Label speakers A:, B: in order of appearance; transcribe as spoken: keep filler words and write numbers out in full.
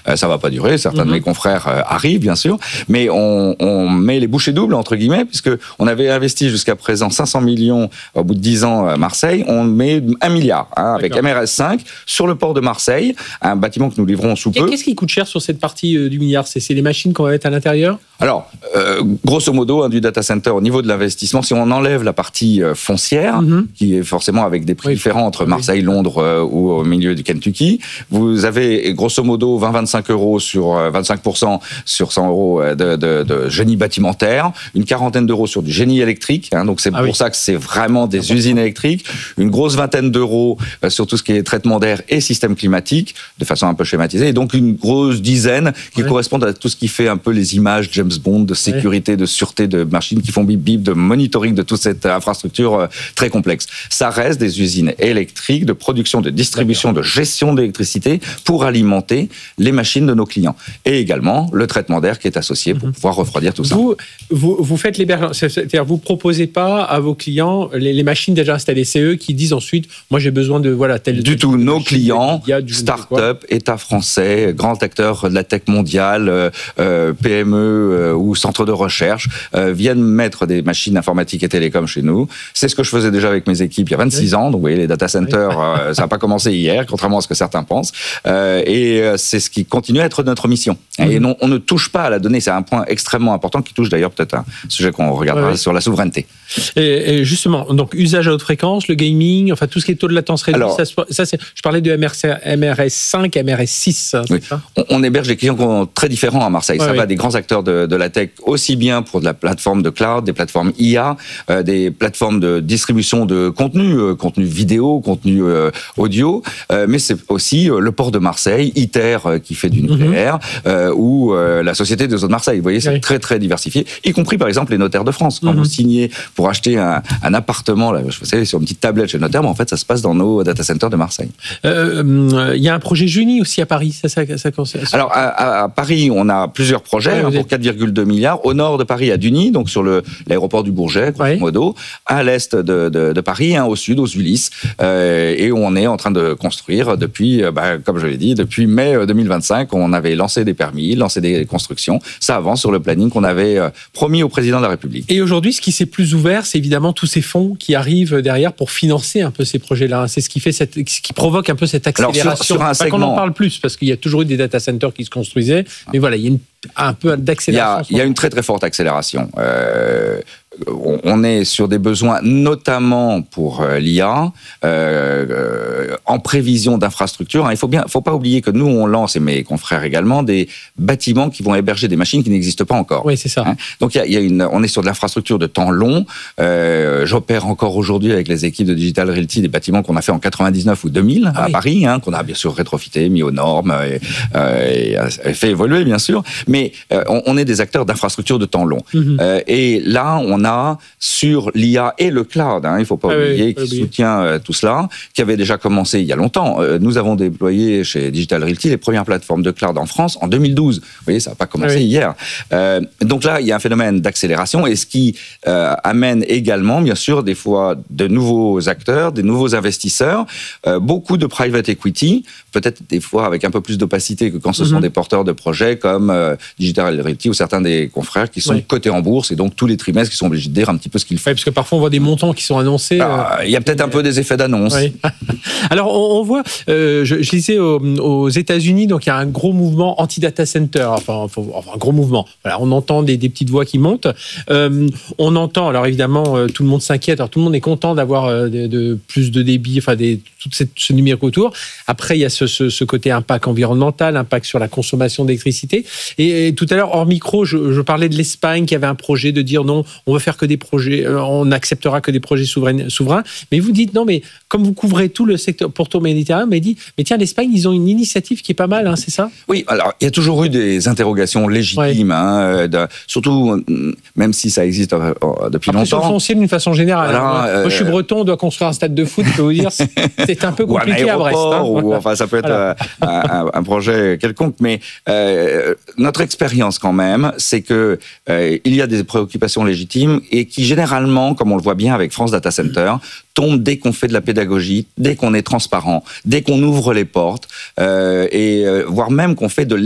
A: Euh, ça va pas durer. Certains mm-hmm. de mes confrères euh, arrivent, bien sûr, mais on, on met les bouchées doubles entre guillemets, puisque on avait investi jusqu'à présent cinq cents millions au bout de dix ans à Marseille. On met un milliard hein, avec M R S cinq sur le port de Marseille, un bâtiment que nous livrons sous peu.
B: Qu'est-ce qui coûte cher sur cette partie euh, du milliard? c'est, c'est les machines qu'on va mettre à l'intérieur?
A: Alors, euh, grosso modo, hein, du data center au niveau de l'investissement, si on enlève la partie euh, foncière, mm-hmm. qui est forcément avec des prix oui. différents entre Marseille, Londres euh, ou au milieu du Kentucky, vous avez grosso modo vingt à vingt-cinq euros sur euh, vingt-cinq pour cent sur cent euros de, de, de génie bâtimentaire, une quarantaine d'euros sur du génie électrique, hein, donc c'est ah pour oui. ça que c'est vraiment des c'est usines électriques, une grosse vingtaine d'euros euh, sur tout ce qui est traitement d'air et système climatique, de façon un peu schématisée, et donc une grosse dizaine qui oui. correspondent à tout ce qui fait un peu les images James Bond, de sécurité, oui. de sûreté, de machines qui font bip bip, de monitoring de toute cette infrastructure euh, très complexe. Ça reste des usines électriques de production, de distribution, D'accord. de gestion d'électricité pour alimenter les machines de nos clients. Et également le traitement d'air qui est associé pour mm-hmm. pouvoir refroidir tout ça.
B: Vous, vous, vous faites l'hébergement, c'est-à-dire vous proposez pas à vos clients les, les machines déjà installées, c'est eux qui disent ensuite, moi j'ai besoin de voilà tel.
A: Du tout, nos clients, start-up, État français, grands acteurs de la tech mondiale, euh, P M E euh, ou centres de recherche euh, viennent mettre des machines informatiques et télécoms chez nous. C'est ce que je faisais déjà avec mes équipes il y a vingt-six oui. ans. Donc vous voyez, les data centers, oui. euh, ça n'a pas commencé hier, contrairement à ce que certains pensent. Euh, et euh, c'est ce qui continue à être notre mission. Mm-hmm. Et non, on ne touche pas à la donnée. C'est un point extrêmement important qui touche d'ailleurs peut-être un sujet qu'on regardera oui. sur la souveraineté.
B: Et, et justement, donc usage à haute fréquence, le gaming, enfin tout ce qui est taux de latence réduit. Alors, ça, ça c'est, je parlais de M R S cinq, M R S six.
A: Oui. Ça on, on héberge des clients très différents à Marseille. Ouais, ça oui. va des grands acteurs de, de la tech, aussi bien pour de la plateforme de cloud, des plateformes I A, euh, des plateformes de distribution de contenu, euh, contenu vidéo, contenu euh, audio, euh, mais c'est aussi euh, le port de Marseille, ITER euh, qui fait du nucléaire, mm-hmm. euh, ou euh, la Société des eaux de Marseille. Vous voyez, c'est oui. très très diversifié, y compris par exemple les notaires de France. Quand mm-hmm. vous signez pour acheter un, un appartement, là, je sais, sur une petite tablette chez le notaire, mais en fait ça se passe dans nos data centers de Marseille. Il
B: euh, y a un projet Juni aussi à Paris, ça, ça, ça, ça
A: Alors à, à, à Paris, on a plusieurs projets ouais, hein, pour quatre virgule deux milliards. Au nord de Paris, à Duny, donc sur le, l'aéroport du Bourget, grosso ouais. modo, à l'est de, de, de Paris, hein, au sud, aux Ulysses, euh, et où on est en train de construire depuis, bah, comme je l'ai dit, depuis mai deux mille vingt-cinq, on avait lancé des permis, lancé des constructions. Ça avance sur le planning qu'on avait euh, promis au président de la République.
B: Et aujourd'hui, ce qui s'est plus ouvert, c'est évidemment tous ces fonds qui arrivent derrière pour financer un peu ces projets-là. C'est ce qui fait cette, ce qui provoque un peu cette accélération.
A: Alors, sur, sur un segment,
B: qu'on en parle plus, parce qu'il y a toujours eu des data centers qui se construisaient, ah. mais voilà, il y a une, un peu d'accélération.
A: Il y a, il y a une très très forte accélération. Euh, on est sur des besoins notamment pour l'I A, euh, en prévision d'infrastructures. Il faut bien, faut pas oublier que nous on lance, et mes confrères également, des bâtiments qui vont héberger des machines qui n'existent pas encore.
B: Oui, c'est ça.
A: Hein, donc il y a, il y a une, on est sur de l'infrastructure de temps long. Euh, j'opère encore aujourd'hui avec les équipes de Digital Realty des bâtiments qu'on a fait en quatre-vingt-dix-neuf ou deux mille ah, à oui. Paris, hein, qu'on a bien sûr rétrofité, mis aux normes et, euh, et fait évoluer bien sûr. Mais euh, on, on est des acteurs d'infrastructure de temps long. Mm-hmm. Euh, et là on a sur l'I A et le cloud, hein, il ne faut pas ah oublier, oui, qui oublier. soutient euh, tout cela, qui avait déjà commencé il y a longtemps. Euh, nous avons déployé chez Digital Realty les premières plateformes de cloud en France en deux mille douze. Vous voyez, ça n'a pas commencé ah oui. hier. Euh, donc là, il y a un phénomène d'accélération, et ce qui euh, amène également, bien sûr, des fois de nouveaux acteurs, des nouveaux investisseurs, euh, beaucoup de private equity, peut-être des fois avec un peu plus d'opacité que quand ce mm-hmm. sont des porteurs de projets comme euh, Digital Realty ou certains des confrères qui sont oui. cotés en bourse, et donc tous les trimestres qui sont obligés de dire un petit peu ce qu'ils font.
B: Oui, parce que parfois on voit des montants qui sont annoncés.
A: Ah, il y a peut-être un peu des effets d'annonce.
B: Oui. Alors on, on voit, euh, je, je lisais aux, aux États-Unis, donc il y a un gros mouvement anti-data center, enfin, enfin un gros mouvement. Voilà, on entend des, des petites voix qui montent. Euh, on entend, alors évidemment, euh, tout le monde s'inquiète, alors tout le monde est content d'avoir euh, de, de, plus de débit, enfin des, tout cette, ce numérique autour. Après, il y a ce, ce, ce côté impact environnemental, impact sur la consommation d'électricité. Et, et tout à l'heure, hors micro, je, je parlais de l'Espagne qui avait un projet de dire non, on veut faire que des projets, on n'acceptera que des projets souverains, souverains. Mais vous dites non, mais comme vous couvrez tout le secteur Pourtour Méditerranée, mais dit, mais tiens, l'Espagne, ils ont une initiative qui est pas mal, hein, c'est ça?
A: Oui, alors il y a toujours eu des interrogations légitimes, ouais. hein, de, surtout même si ça existe euh, depuis
B: Après,
A: longtemps.
B: Sur le foncier d'une façon générale.
A: Voilà,
B: hein.
A: euh,
B: Moi, je suis breton, on doit construire un stade de foot. Je peux vous dire, c'est, c'est un peu compliqué à Brest. Hein.
A: Ou, enfin, ça peut être voilà. un, un, un projet quelconque, mais euh, notre expérience quand même, c'est que euh, il y a des préoccupations légitimes et qui généralement, comme on le voit bien avec France Data Center, tombent dès qu'on fait de la pédagogie, dès qu'on est transparent, dès qu'on ouvre les portes, euh, et euh, voire même qu'on fait de